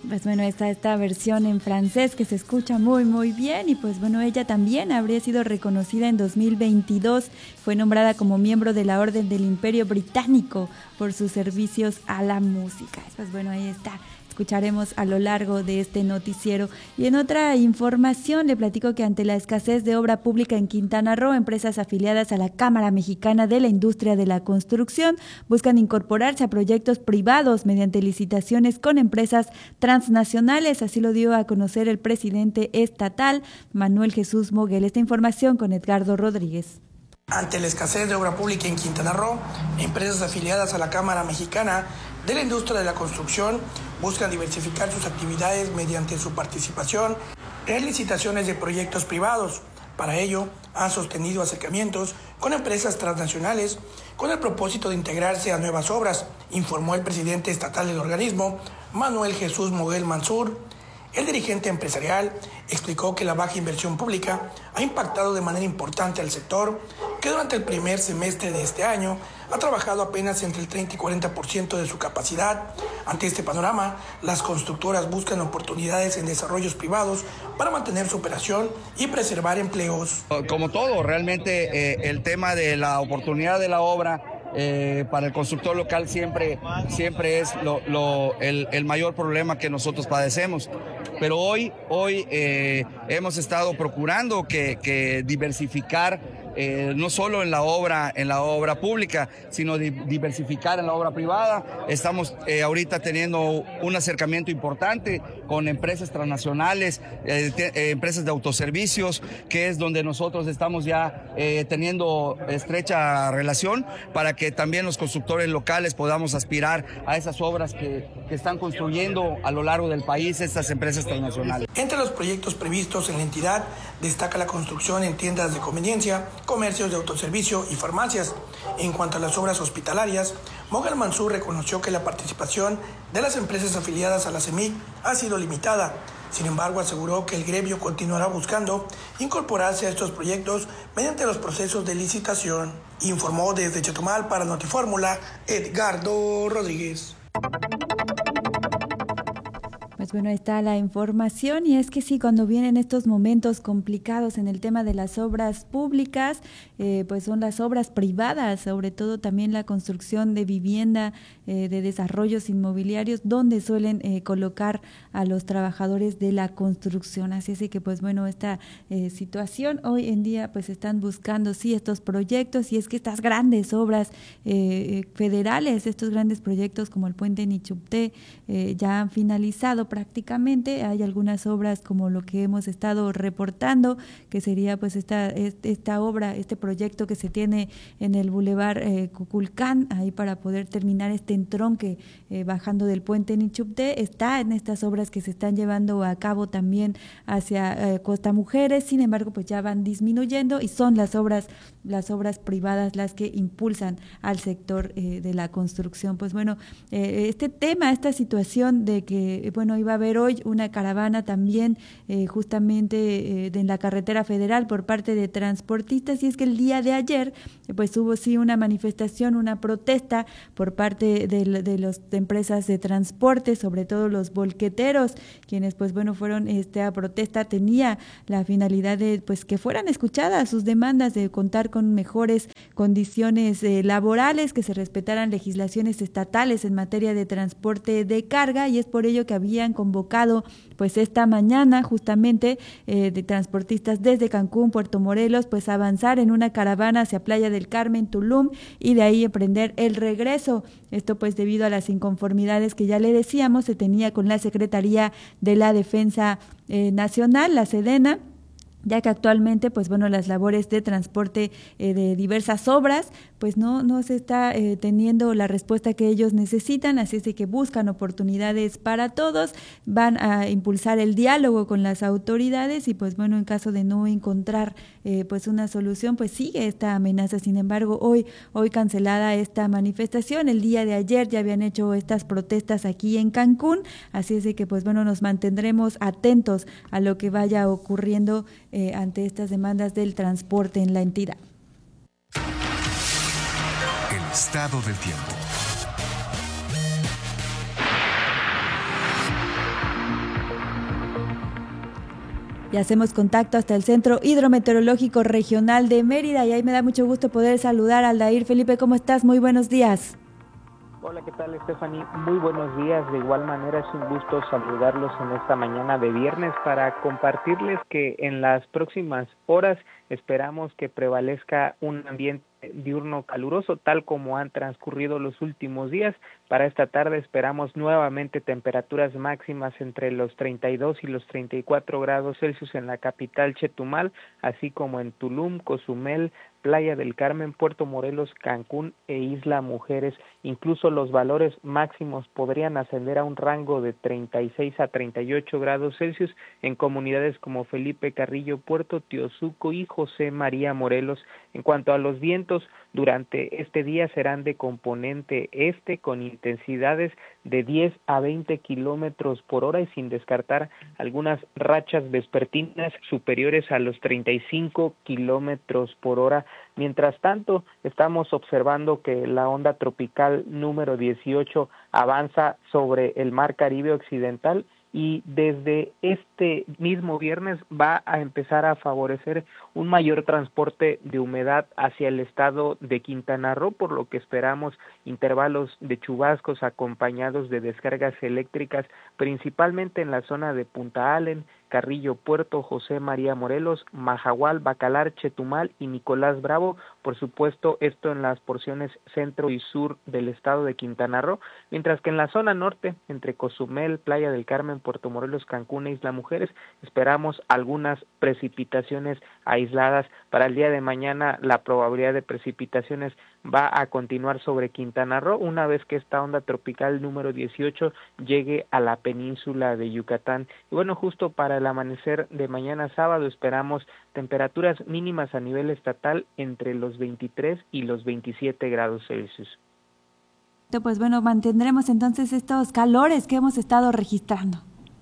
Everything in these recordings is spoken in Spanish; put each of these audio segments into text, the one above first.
Pues bueno, está esta versión en francés que se escucha muy muy bien y pues bueno, ella también habría sido reconocida en 2022, fue nombrada como miembro de la Orden del Imperio Británico por sus servicios a la música. Pues bueno, ahí está. Escucharemos a lo largo de este noticiero. Y en otra información le platico que ante la escasez de obra pública en Quintana Roo, empresas afiliadas a la Cámara Mexicana de la Industria de la Construcción buscan incorporarse a proyectos privados mediante licitaciones con empresas transnacionales. Así lo dio a conocer el presidente estatal, Manuel Jesús Moguel. Esta información con Edgardo Rodríguez. Ante la escasez de obra pública en Quintana Roo, empresas afiliadas a la Cámara Mexicana de la Industria de la Construcción buscan diversificar sus actividades mediante su participación en licitaciones de proyectos privados. Para ello, han sostenido acercamientos con empresas transnacionales con el propósito de integrarse a nuevas obras, informó el presidente estatal del organismo, Manuel Jesús Moguel Mansur. El dirigente empresarial explicó que la baja inversión pública ha impactado de manera importante al sector, que durante el primer semestre de este año ha trabajado apenas entre el 30 y 40% de su capacidad. Ante este panorama, las constructoras buscan oportunidades en desarrollos privados para mantener su operación y preservar empleos. Como todo, realmente el tema de la oportunidad de la obra para el constructor local siempre es el mayor problema que nosotros padecemos. Pero hoy hemos estado procurando que diversificar no solo en la obra pública, sino diversificar en la obra privada. Estamos ahorita teniendo un acercamiento importante con empresas transnacionales, empresas de autoservicios, que es donde nosotros estamos ya teniendo estrecha relación para que también los constructores locales podamos aspirar a esas obras que están construyendo a lo largo del país estas empresas transnacionales. Entre los proyectos previstos en la entidad destaca la construcción en tiendas de conveniencia, comercios de autoservicio y farmacias. En cuanto a las obras hospitalarias, Moguel Mansur reconoció que la participación de las empresas afiliadas a la CEMIC ha sido limitada. Sin embargo, aseguró que el gremio continuará buscando incorporarse a estos proyectos mediante los procesos de licitación. Informó desde Chetumal para Notifórmula, Edgardo Rodríguez. Pues bueno, ahí está la información y es que sí, cuando vienen estos momentos complicados en el tema de las obras públicas, pues son las obras privadas, sobre todo también la construcción de vivienda, de desarrollos inmobiliarios, donde suelen colocar a los trabajadores de la construcción. Así es que pues bueno, esta situación hoy en día pues están buscando sí estos proyectos y es que estas grandes obras federales, estos grandes proyectos como el puente Nichupté ya han finalizado prácticamente. Hay algunas obras como lo que hemos estado reportando, que sería pues esta obra, este proyecto que se tiene en el Boulevard Cuculcán, ahí para poder terminar este entronque bajando del puente Nichupté. Está en estas obras que se están llevando a cabo también hacia Costa Mujeres, sin embargo pues ya van disminuyendo y son las obras privadas las que impulsan al sector de la construcción. Pues bueno, este tema, esta situación de que bueno, iba a haber hoy una caravana también justamente en la carretera federal por parte de transportistas, y es que el día de ayer pues hubo sí una manifestación, una protesta por parte de las empresas de transporte, sobre todo los volqueteros, quienes pues bueno fueron, esta protesta tenía la finalidad de pues que fueran escuchadas sus demandas de contar con mejores condiciones laborales, que se respetaran legislaciones estatales en materia de transporte de carga, y es por ello que habían convocado pues esta mañana justamente de transportistas desde Cancún, Puerto Morelos, pues avanzar en una caravana hacia Playa del Carmen, Tulum, y de ahí emprender el regreso. Esto pues debido a las inconformidades que ya le decíamos se tenía con la Secretaría de la Defensa Nacional, la Sedena, ya que actualmente pues bueno las labores de transporte de diversas obras pues no se está teniendo la respuesta que ellos necesitan, así es de que buscan oportunidades para todos, van a impulsar el diálogo con las autoridades y pues bueno, en caso de no encontrar pues una solución, pues sigue esta amenaza. Sin embargo, hoy cancelada esta manifestación. El día de ayer ya habían hecho estas protestas aquí en Cancún, así es de que pues bueno, nos mantendremos atentos a lo que vaya ocurriendo ante estas demandas del transporte en la entidad. El estado del tiempo. y hacemos contacto hasta el Centro Hidrometeorológico Regional de Mérida, y ahí me da mucho gusto poder saludar a Aldair. Felipe, ¿cómo estás? Muy buenos días. Hola, ¿qué tal, Stephanie? Muy buenos días. De igual manera es un gusto saludarlos en esta mañana de viernes para compartirles que en las próximas horas esperamos que prevalezca un ambiente diurno caluroso, tal como han transcurrido los últimos días. Para esta tarde esperamos nuevamente temperaturas máximas entre los 32 y los 34 grados Celsius en la capital Chetumal, así como en Tulum, Cozumel, Playa del Carmen, Puerto Morelos, Cancún e Isla Mujeres. Incluso los valores máximos podrían ascender a un rango de 36 a 38 grados Celsius en comunidades como Felipe Carrillo, Puerto Tiozuco y José María Morelos. En cuanto a los vientos, durante este día serán de componente este con intensidades de 10 a 20 kilómetros por hora y sin descartar algunas rachas vespertinas superiores a los 35 kilómetros por hora. Mientras tanto, estamos observando que la onda tropical número 18 avanza sobre el Mar Caribe Occidental y desde este mismo viernes va a empezar a favorecer un mayor transporte de humedad hacia el estado de Quintana Roo, por lo que esperamos intervalos de chubascos acompañados de descargas eléctricas, principalmente en la zona de Punta Allen, Carrillo, Puerto, José María Morelos, Majahual, Bacalar, Chetumal y Nicolás Bravo. Por supuesto, esto en las porciones centro y sur del estado de Quintana Roo, mientras que en la zona norte, entre Cozumel, Playa del Carmen, Puerto Morelos, Cancún e Isla Mujeres, esperamos algunas precipitaciones aisladas. Para el día de mañana, la probabilidad de precipitaciones va a continuar sobre Quintana Roo una vez que esta onda tropical número 18 llegue a la península de Yucatán. Y bueno, justo para el amanecer de mañana sábado esperamos temperaturas mínimas a nivel estatal entre los 23 y los 27 grados Celsius. Pues bueno, mantendremos entonces estos calores que hemos estado registrando.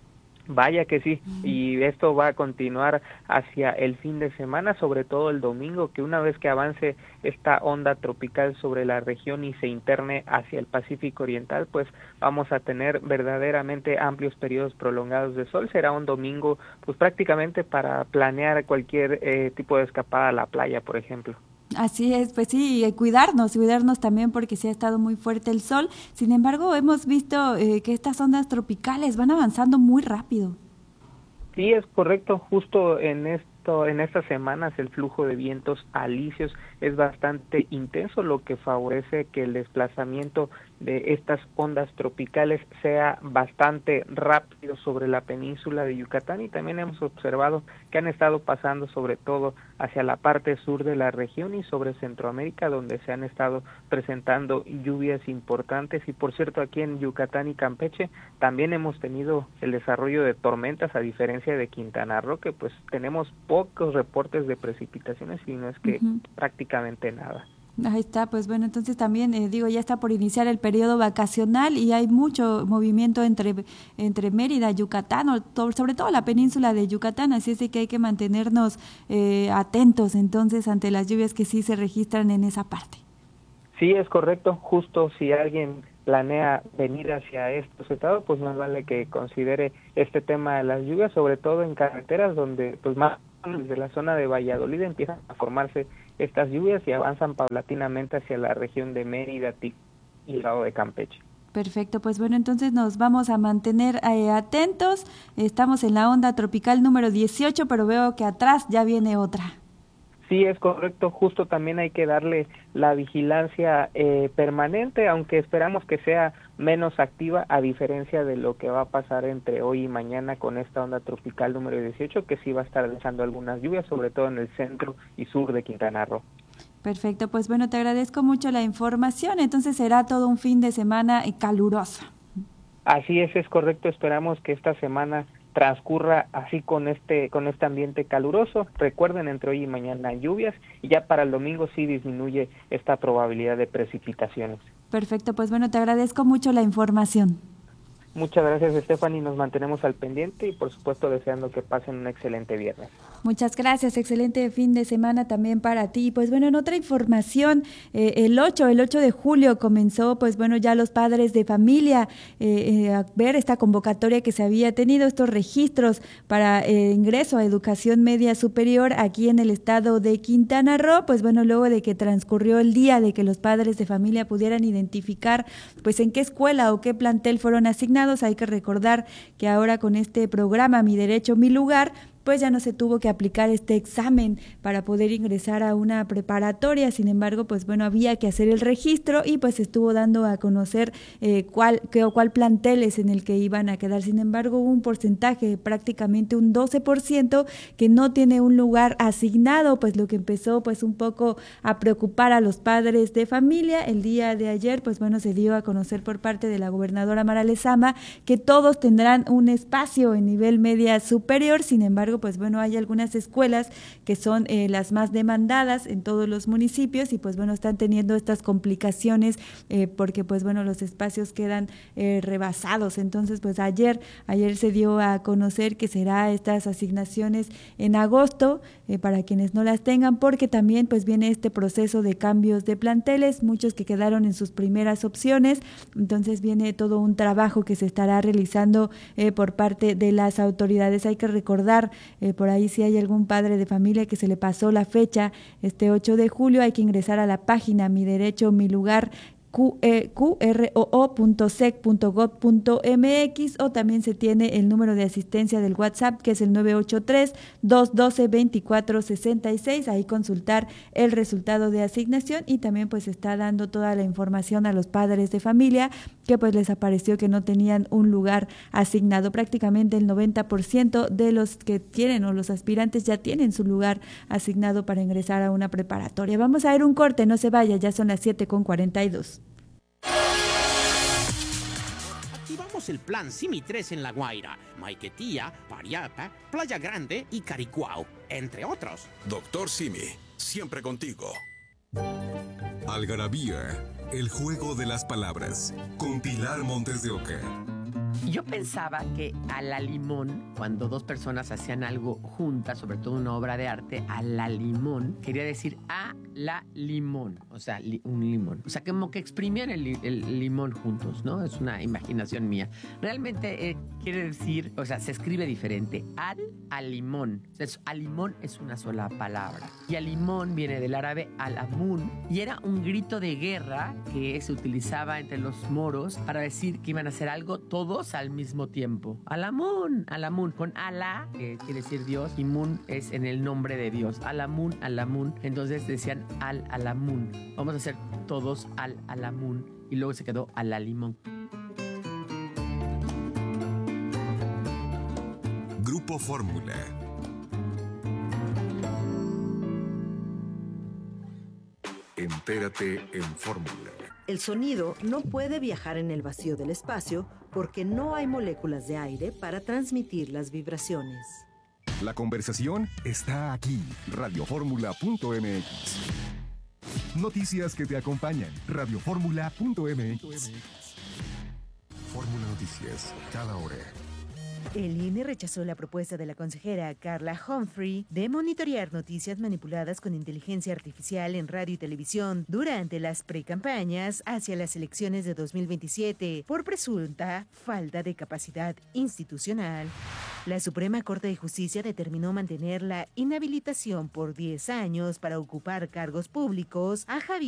Vaya que sí, y esto va a continuar hacia el fin de semana, sobre todo el domingo, que una vez que avance esta onda tropical sobre la región y se interne hacia el Pacífico Oriental, pues vamos a tener verdaderamente amplios periodos prolongados de sol. Será un domingo pues prácticamente para planear cualquier tipo de escapada a la playa, por ejemplo. Así es, pues sí, y cuidarnos también porque sí ha estado muy fuerte el sol. Sin embargo, hemos visto que estas ondas tropicales van avanzando muy rápido. Sí, es correcto. Justo en estas semanas el flujo de vientos alisios es bastante intenso, lo que favorece que el desplazamiento de estas ondas tropicales sea bastante rápido sobre la península de Yucatán, y también hemos observado que han estado pasando sobre todo hacia la parte sur de la región y sobre Centroamérica, donde se han estado presentando lluvias importantes. Y por cierto, aquí en Yucatán y Campeche también hemos tenido el desarrollo de tormentas, a diferencia de Quintana Roo, que pues tenemos pocos reportes de precipitaciones y no es que prácticamente nada. Ahí está, pues bueno, entonces también ya está por iniciar el periodo vacacional y hay mucho movimiento entre Mérida, Yucatán, sobre todo la península de Yucatán, así es de que hay que mantenernos atentos entonces ante las lluvias que sí se registran en esa parte. Sí, es correcto. Justo si alguien planea venir hacia estos estados, pues más vale que considere este tema de las lluvias, sobre todo en carreteras donde pues más desde la zona de Valladolid empiezan a formarse estas lluvias y avanzan paulatinamente hacia la región de Mérida y el lado de Campeche. Perfecto, pues bueno, entonces nos vamos a mantener atentos. Estamos en la onda tropical número 18, pero veo que atrás ya viene otra. Sí, es correcto. Justo también hay que darle la vigilancia permanente, aunque esperamos que sea menos activa, a diferencia de lo que va a pasar entre hoy y mañana con esta onda tropical número 18, que sí va a estar dejando algunas lluvias, sobre todo en el centro y sur de Quintana Roo. Perfecto, pues bueno, te agradezco mucho la información. Entonces será todo un fin de semana caluroso. Así es correcto. Esperamos que esta semana transcurra así con este ambiente caluroso. Recuerden, entre hoy y mañana lluvias, y ya para el domingo sí disminuye esta probabilidad de precipitaciones. Perfecto, pues bueno, te agradezco mucho la información. Muchas gracias, Stephanie, nos mantenemos al pendiente y por supuesto deseando que pasen un excelente viernes. Muchas gracias, excelente fin de semana también para ti. Pues bueno, en otra información, el 8 de julio comenzó, pues bueno, ya los padres de familia a ver esta convocatoria que se había tenido, estos registros para ingreso a educación media superior aquí en el estado de Quintana Roo. Pues bueno, luego de que transcurrió el día de que los padres de familia pudieran identificar pues en qué escuela o qué plantel fueron asignados, hay que recordar que ahora con este programa Mi Derecho, Mi Lugar, pues ya no se tuvo que aplicar este examen para poder ingresar a una preparatoria. Sin embargo, pues bueno, había que hacer el registro y pues estuvo dando a conocer cuál plantel es en el que iban a quedar. Sin embargo, hubo un porcentaje, prácticamente un 12%, que no tiene un lugar asignado, pues lo que empezó pues un poco a preocupar a los padres de familia. El día de ayer, pues bueno, se dio a conocer por parte de la gobernadora Mara Lezama que todos tendrán un espacio en nivel media superior. Sin embargo, pues bueno, hay algunas escuelas que son las más demandadas en todos los municipios y pues bueno, están teniendo estas complicaciones porque pues bueno, los espacios quedan rebasados. Entonces pues ayer se dio a conocer que será estas asignaciones en agosto para quienes no las tengan, porque también pues viene este proceso de cambios de planteles, muchos que quedaron en sus primeras opciones. Entonces viene todo un trabajo que se estará realizando por parte de las autoridades. Hay que recordar, por ahí si hay algún padre de familia que se le pasó la fecha, este 8 de julio, hay que ingresar a la página Mi Derecho, Mi Lugar, qroo.sec.gov.mx, o también se tiene el número de asistencia del WhatsApp, que es el 983-212-2466, ahí consultar el resultado de asignación. Y también pues está dando toda la información a los padres de familia que pues les apareció que no tenían un lugar asignado. Prácticamente el 90% de los que tienen o los aspirantes ya tienen su lugar asignado para ingresar a una preparatoria. Vamos a ver un corte, no se vaya, ya son las 7:42. Activamos el plan Simi 3 en La Guaira, Maiquetía, Pariapa, Playa Grande y Caricuao, entre otros. Doctor Simi, siempre contigo. Algarabía, el juego de las palabras, con Pilar Montes de Oca. Yo pensaba que a la limón, cuando dos personas hacían algo juntas, sobre todo una obra de arte, a la limón, quería decir a la limón, o sea, un limón. O sea, como que exprimían el limón juntos, ¿no? Es una imaginación mía. Realmente quiere decir, o sea, se escribe diferente. Al limón. Al limón es una sola palabra. Y al limón viene del árabe al-amun, y era un grito de guerra que se utilizaba entre los moros para decir que iban a hacer algo todos al mismo tiempo. Al-amun, con Alá, que quiere decir Dios, y Mun es en el nombre de Dios. Al-amun. Entonces decían al-amun. Vamos a hacer todos al-amun. Y luego se quedó al-limón. Grupo Fórmula. Entérate en Fórmula. El sonido no puede viajar en el vacío del espacio porque no hay moléculas de aire para transmitir las vibraciones. La conversación está aquí. Radioformula.mx. Noticias que te acompañan. Radioformula.mx. Fórmula Noticias, cada hora. El INE rechazó la propuesta de la consejera Carla Humphrey de monitorear noticias manipuladas con inteligencia artificial en radio y televisión durante las precampañas hacia las elecciones de 2027 por presunta falta de capacidad institucional. La Suprema Corte de Justicia determinó mantener la inhabilitación por 10 años para ocupar cargos públicos a Javier